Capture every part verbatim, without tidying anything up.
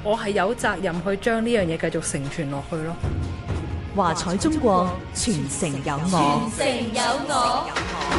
我係有責任去將呢樣嘢繼續承傳落去咯。 華彩中國，傳承有我。 傳承有我。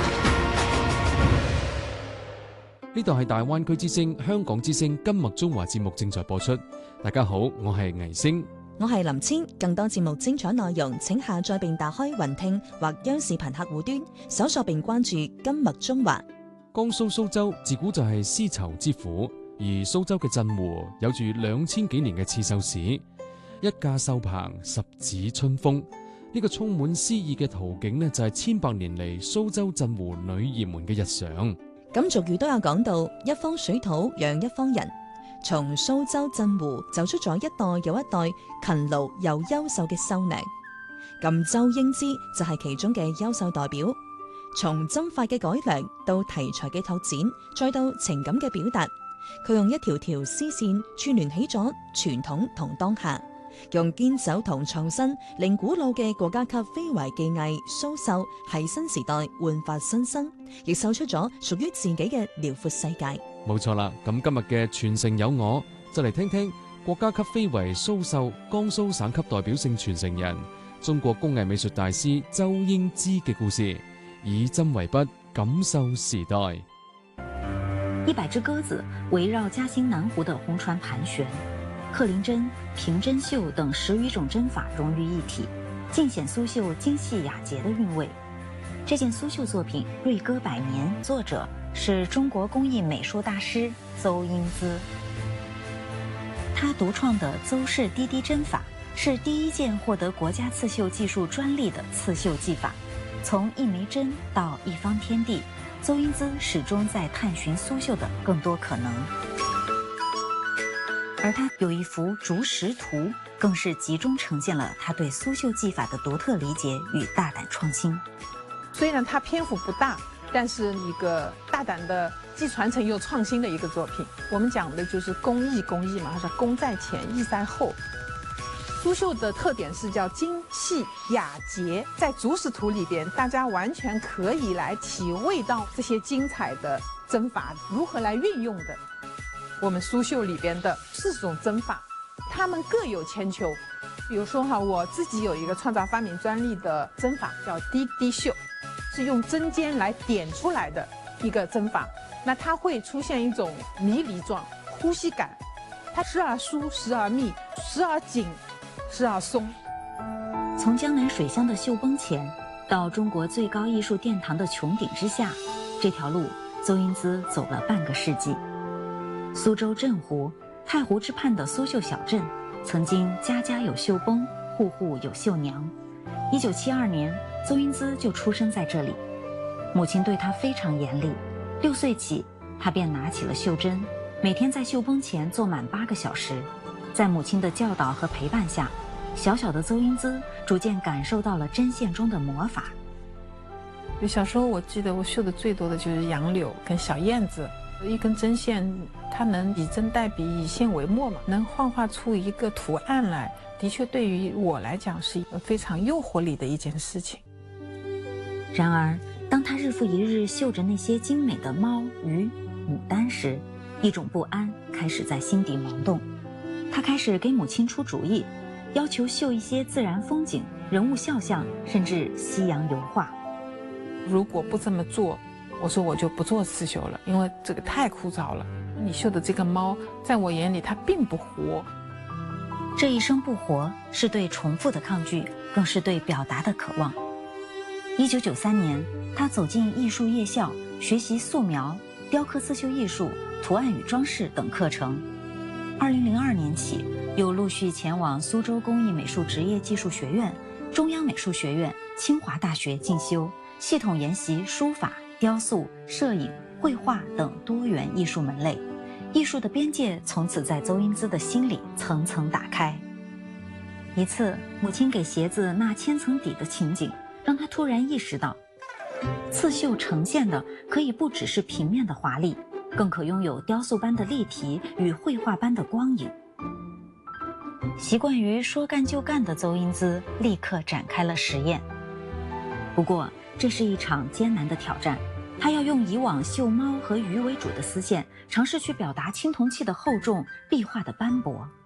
呢度係大灣區之聲、香港之聲金麥中華節目正在播出。大家好，我係倪星， 我係林千。更多節目精彩內容，請下載並打開雲聽或央視頻客戶端，搜索並關注金麥中華。 江蘇蘇州自古就係絲綢之府，而蘇州嘅鎮湖有住兩千幾年嘅刺繡史。一架繡棚，十指春風。呢、這個充滿詩意嘅圖景呢，就係千百年嚟蘇州鎮湖女兒們嘅日常。 咁俗語都有講到，一方水土養一方人。從蘇州鎮湖走出咗一代又一代勤勞又優秀嘅繡娘，咁周英姿就係其中嘅優秀代表。從針法嘅改良到題材嘅拓展，再到情感嘅表達，佢用一條條絲線串聯起咗傳統同當下，用堅守同創新，令古老嘅國家級非遺技藝蘇繡喺新時代煥發新生，亦繡出咗屬於自己嘅遼闊世界。 冇錯啦，咁今日嘅傳承有我，就嚟聽聽國家級非遺蘇繡江蘇省級代表性傳承人、中國工藝美術大師周英姿嘅故事，以針為筆，感受時代。 一百隻鴿子圍繞嘉興南湖的紅船盤旋，克林針、平針繡等十餘種針法融於一體，盡顯蘇繡精細雅潔的韻味。這件蘇繡作品《瑞歌百年》，作者是中國工藝美術大師鄒英姿。他獨創的鄒式滴滴針法是第一件獲得國家刺繡技術專利的刺繡技法。從一枚針到一方天地，鄒英姿始終在探尋蘇繡的更多可能。而他有一幅竹石圖，更是集中呈現了他對蘇繡技法的獨特理解與大膽創新。 雖然它篇幅不大，但是一個大膽的既傳承又創新的一個作品。我們講的就是工藝，工藝嘛，它是工在前，藝在後。蘇繡的特點是叫精細雅潔，在竹石圖裏邊，大家完全可以來體味到這些精彩的針法如何來運用的。我們蘇繡裏邊的四種針法，它們各有千秋。比如說哈，我自己有一個創造發明專利的針法，叫滴滴繡，是用針尖來點出來的一個針法。那它會出現一種迷離狀、呼吸感，它時而疏，時而密，時而緊，時而鬆。 從江南水鄉的繡崩前，到中國最高藝術殿堂的穹頂之下，這條路鄒英姿走了半個世紀。蘇州鎮湖，太湖之畔的蘇繡小鎮，曾經家家有繡崩，戶戶有繡娘。一九七二年，鄒英姿就出生在這裡。母親對她非常嚴厲，六歲起，她便拿起了繡針，每天在繡崩前坐滿八個小時。在母親的教導和陪伴下，小小的鄒英姿逐漸感受到了針線中的魔法。 小時候我記得我繡的最多的就是楊柳跟小燕子，一根針線它能以針代筆，以線為墨嘛，能幻化出一個圖案來，的確對於我來講是一個非常誘惑力的一件事情。 然而當她日復一日繡着那些精美的貓、魚、牡丹時，一種不安開始在心底萌動。她開始給母親出主意，要求繡一些自然風景、人物肖像，甚至西洋油畫。 如果不這麼做，我說我就不做刺繡了，因為這個太枯燥了。你繡的這個貓，在我眼裡它並不活。 這一生不活，是對重複的抗拒，更是對表達的渴望。一九九三年，她走進藝術夜校，學習素描、雕刻刺繡藝術、圖案與裝飾等課程。二零零二年起，又陸續前往蘇州工藝美術職業技術學院、中央美術學院、清華大學進修，系統研習書法、雕塑、攝影、繪畫等多元藝術門類。藝術的邊界從此在鄒英姿的心裡層層打開。一次，母親給鞋子納千層底的情景，讓她突然意識到，刺繡呈現的可以不只是平面的華麗，更可擁有雕塑般的立體與繪畫般的光影。習慣於說幹就幹的鄒英姿立刻展開了實驗。不過，這是一場艱難的挑戰。她要用以往繡貓和魚為主的絲線，嘗試去表達青銅器的厚重、壁畫的斑駁。